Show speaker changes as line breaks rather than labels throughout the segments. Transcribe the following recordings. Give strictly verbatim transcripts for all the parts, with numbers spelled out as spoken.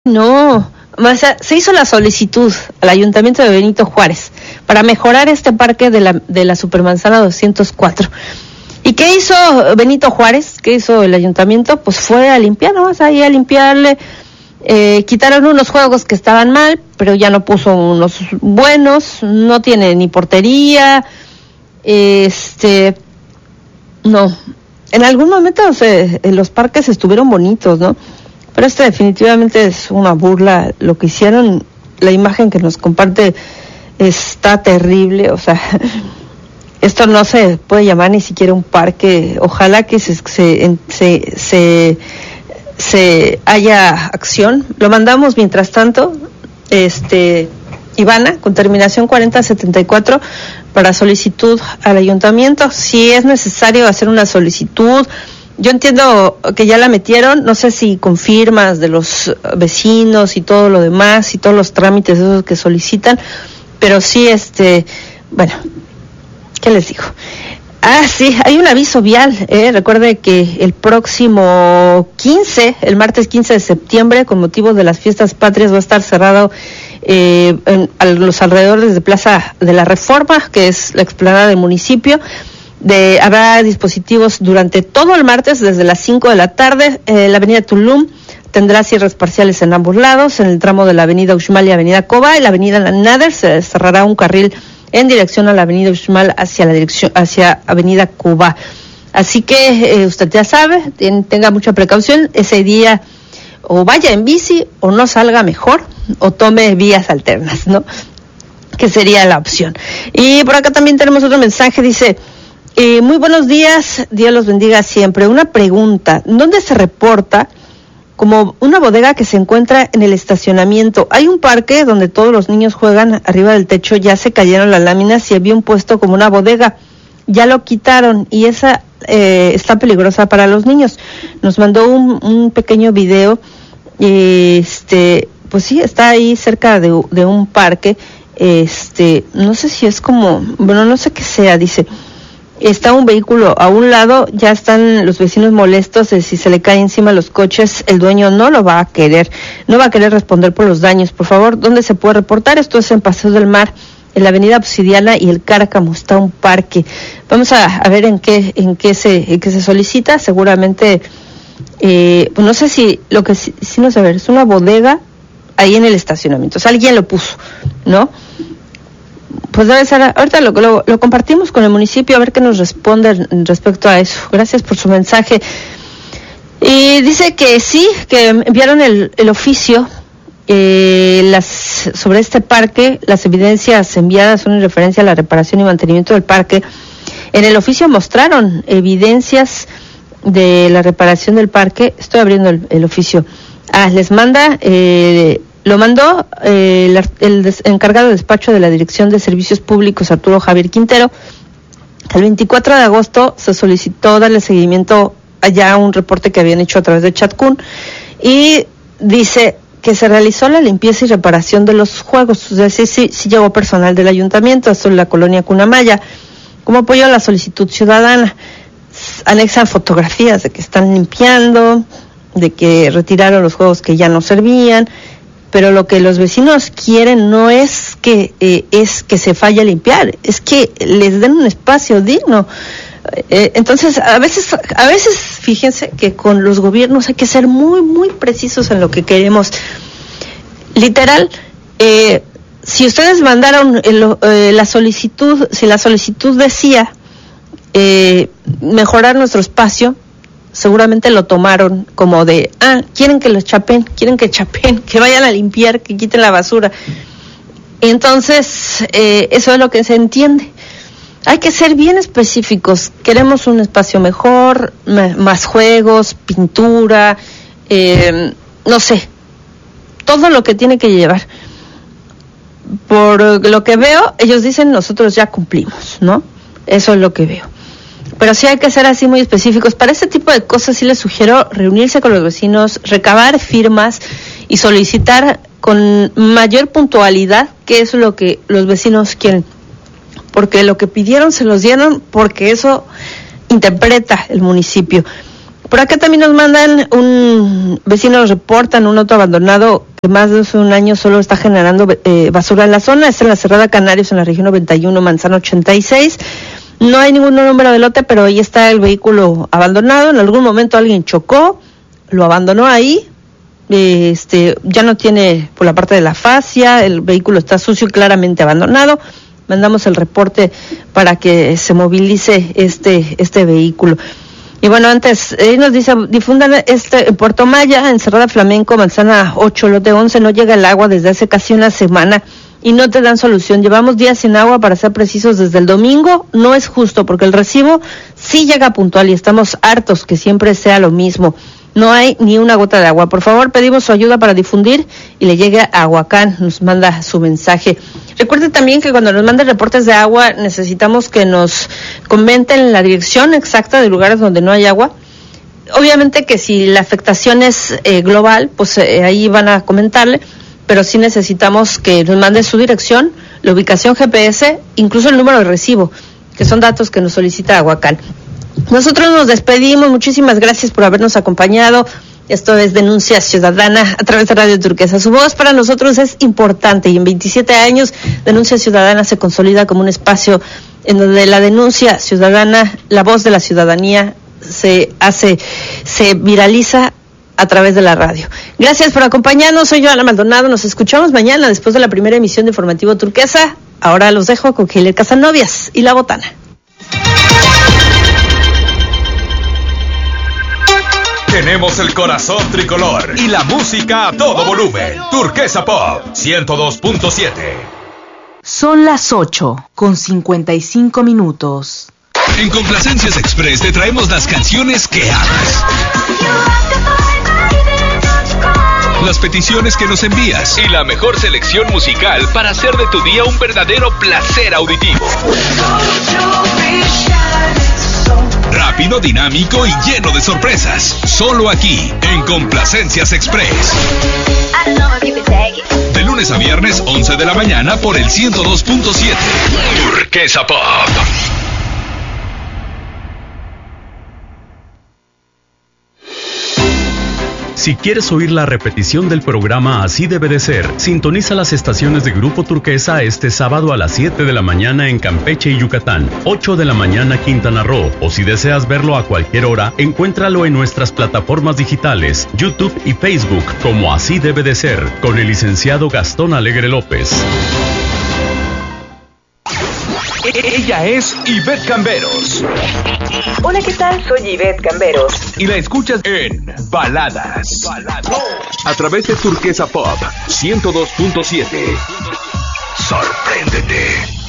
No, o sea, se hizo la solicitud al Ayuntamiento de Benito Juárez para mejorar este parque de la, de la Supermanzana doscientos cuatro. ¿Y qué hizo Benito Juárez? ¿Qué hizo el Ayuntamiento? Pues fue a limpiar, ¿no? O sea, ahí a limpiarle, eh, quitaron unos juegos que estaban mal, pero ya no puso unos buenos, no tiene ni portería, este, no, en algún momento, o sea, los parques estuvieron bonitos, ¿no? Pero este definitivamente es una burla lo que hicieron. La imagen que nos comparte está terrible, o sea, esto no se puede llamar ni siquiera un parque. Ojalá que se se se, se, se haya acción. Lo mandamos mientras tanto, este Ivana, con terminación cuarenta setenta y cuatro, para solicitud al ayuntamiento. Si es necesario hacer una solicitud, yo entiendo que ya la metieron, no sé si con firmas de los vecinos y todo lo demás y todos los trámites esos que solicitan, pero sí, este, bueno, ¿qué les digo? Ah, sí, hay un aviso vial, eh, recuerde que el próximo quince, el martes quince de septiembre, con motivo de las fiestas patrias, va a estar cerrado eh, en, a los alrededores de Plaza de la Reforma, que es la explanada del municipio. De, habrá dispositivos durante todo el martes desde las cinco de la tarde. Eh, la avenida Tulum tendrá cierres parciales en ambos lados. En el tramo de la avenida Uxmal y avenida Coba y la avenida Nader se cerrará un carril en dirección a la avenida Uxmal hacia la dirección hacia avenida Cuba. Así que eh, usted ya sabe, ten, tenga mucha precaución ese día, o vaya en bici o no salga mejor, o tome vías alternas, ¿no? Que sería la opción. Y por acá también tenemos otro mensaje, dice: Eh, muy buenos días, Dios los bendiga siempre. Una pregunta, ¿dónde se reporta como una bodega que se encuentra en el estacionamiento? Hay un parque donde todos los niños juegan arriba del techo, ya se cayeron las láminas y había un puesto como una bodega, ya lo quitaron y esa eh, está peligrosa para los niños. Nos mandó un, un pequeño video, este, pues sí, está ahí cerca de, de un parque, este, no sé si es como, bueno, no sé qué sea, dice. Está un vehículo a un lado, ya están los vecinos molestos de si se le cae encima los coches, el dueño no lo va a querer, no va a querer responder por los daños. Por favor, ¿dónde se puede reportar? Esto es en Paseo del Mar, en la avenida Obsidiana y el Cárcamo, está un parque. Vamos a, a ver en qué en qué se en qué se solicita, seguramente, eh, pues no sé si, lo que sí, sí no sé, a ver, es una bodega ahí en el estacionamiento, o sea, alguien lo puso, ¿no? Pues debe ser, ahorita lo, lo, lo compartimos con el municipio a ver qué nos responden respecto a eso. Gracias por su mensaje. Y dice que sí, que enviaron el, el oficio eh, las sobre este parque. Las evidencias enviadas son en referencia a la reparación y mantenimiento del parque. En el oficio mostraron evidencias de la reparación del parque. Estoy abriendo el, el oficio. Ah, les manda... Eh, Lo mandó eh, el, el des, encargado de despacho de la Dirección de Servicios Públicos, Arturo Javier Quintero. El veinticuatro de agosto se solicitó darle seguimiento allá a un reporte que habían hecho a través de Chatcún y dice que se realizó la limpieza y reparación de los juegos. O sea, sí, sí, sí llegó personal del ayuntamiento, esto es la colonia Cunamaya, como apoyo a la solicitud ciudadana. Anexan fotografías de que están limpiando, de que retiraron los juegos que ya no servían. Pero lo que los vecinos quieren no es que eh, es que se falle a limpiar, es que les den un espacio digno. Eh, entonces, a veces, a veces, fíjense que con los gobiernos hay que ser muy, muy precisos en lo que queremos. Literal, eh, si ustedes mandaron el, eh, la solicitud, si la solicitud decía eh, mejorar nuestro espacio, seguramente lo tomaron como de, ah, quieren que los chapen, quieren que chapen, que vayan a limpiar, que quiten la basura. Entonces, eh, eso es lo que se entiende. Hay que ser bien específicos. Queremos un espacio mejor, m- más juegos, pintura, eh, no sé, todo lo que tiene que llevar. Por lo que veo, ellos dicen, nosotros ya cumplimos, ¿no? Eso es lo que veo. Pero sí hay que ser así muy específicos. Para este tipo de cosas sí les sugiero reunirse con los vecinos, recabar firmas y solicitar con mayor puntualidad qué es lo que los vecinos quieren. Porque lo que pidieron se los dieron, porque eso interpreta el municipio. Por acá también nos mandan, un vecino nos reportan un auto abandonado que más de un año solo está generando eh, basura en la zona. Es en la Cerrada Canarios, en la región noventa y uno, Manzano ochenta y seis. No hay ningún número de lote, pero ahí está el vehículo abandonado. En algún momento alguien chocó, lo abandonó ahí. Este, ya no tiene por la parte de la fascia, el vehículo está sucio y claramente abandonado. Mandamos el reporte para que se movilice este, este vehículo. Y bueno, antes, eh, nos dice, difundan este, en Puerto Maya, en Cerrada Flamenco, Manzana ocho, lote once, no llega el agua desde hace casi una semana y no te dan solución. Llevamos días sin agua, para ser precisos, desde el domingo. No es justo, porque el recibo sí llega puntual y estamos hartos que siempre sea lo mismo. No hay ni una gota de agua. Por favor, pedimos su ayuda para difundir y le llegue a Aguacán. Nos manda su mensaje. Recuerde también que cuando nos manden reportes de agua, necesitamos que nos comenten la dirección exacta de lugares donde no hay agua. Obviamente que si la afectación es eh, global, pues eh, ahí van a comentarle, pero sí necesitamos que nos manden su dirección, la ubicación G P S, incluso el número de recibo, que son datos que nos solicita Aguacán. Nosotros nos despedimos, muchísimas gracias por habernos acompañado. Esto es Denuncia Ciudadana a través de Radio Turquesa. Su voz para nosotros es importante y en veintisiete años Denuncia Ciudadana se consolida como un espacio en donde la denuncia ciudadana, la voz de la ciudadanía se hace, se viraliza a través de la radio. Gracias por acompañarnos, soy Joana Maldonado, nos escuchamos mañana después de la primera emisión de Informativo Turquesa. Ahora los dejo con Giler Casanovias y La Botana.
Tenemos el corazón tricolor y la música a todo volumen. Turquesa Pop ciento dos punto siete.
Son las ocho con cincuenta y cinco minutos.
En Complacencias Express te traemos las canciones que amas, las peticiones que nos envías y la mejor selección musical para hacer de tu día un verdadero placer auditivo. Rápido, dinámico y lleno de sorpresas. Solo aquí, en Complacencias Express. De lunes a viernes, once de la mañana, por el ciento dos punto siete. Turquesa Pop.
Si quieres oír la repetición del programa Así Debe de Ser, sintoniza las estaciones de Grupo Turquesa este sábado a las siete de la mañana en Campeche y Yucatán, ocho de la mañana Quintana Roo, o si deseas verlo a cualquier hora, encuéntralo en nuestras plataformas digitales, YouTube y Facebook, como Así Debe de Ser, con el licenciado Gastón Alegre López.
Ella es Ivette Camberos.
Hola, ¿qué tal? Soy Ivette Camberos.
Y la escuchas en Baladas. A través de Turquesa Pop ciento dos punto siete. Sorpréndete.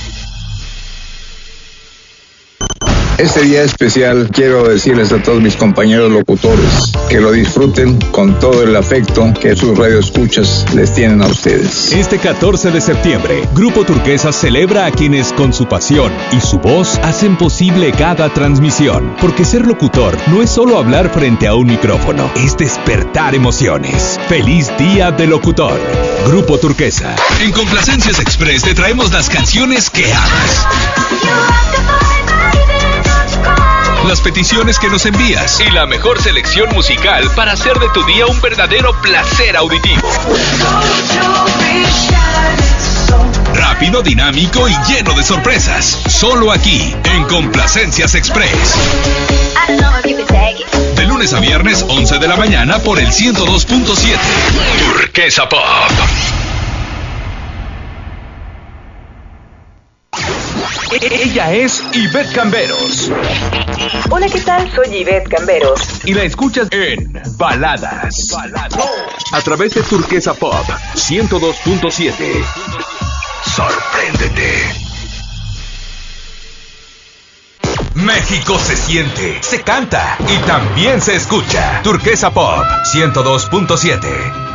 Este día especial quiero decirles a todos mis compañeros locutores que lo disfruten con todo el afecto que sus radioescuchas les tienen a ustedes.
Este catorce de septiembre, Grupo Turquesa celebra a quienes con su pasión y su voz hacen posible cada transmisión. Porque ser locutor no es solo hablar frente a un micrófono, es despertar emociones. ¡Feliz Día del Locutor! Grupo Turquesa.
En Complacencias Express te traemos las canciones que amas, las peticiones que nos envías y la mejor selección musical para hacer de tu día un verdadero placer auditivo. Rápido, dinámico y lleno de sorpresas. Solo aquí, en Complacencias Express. De lunes a viernes, once de la mañana, por el ciento dos punto siete. Turquesa Pop. Ella es Ivette Camberos.
Hola, ¿qué tal? Soy Ivette Camberos.
Y la escuchas en Baladas. A través de Turquesa Pop ciento dos punto siete. Sorpréndete. México se siente, se canta y también se escucha. Turquesa Pop ciento dos punto siete.